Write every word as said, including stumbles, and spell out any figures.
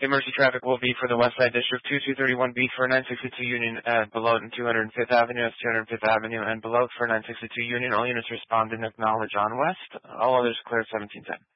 Emergency traffic will be for the West Side District two two three one B for nine sixty-two Union at below and two hundred fifth Avenue. That's two hundred fifth Avenue and below for nine sixty-two Union. All units respond and acknowledge on West. All others clear at seventeen ten.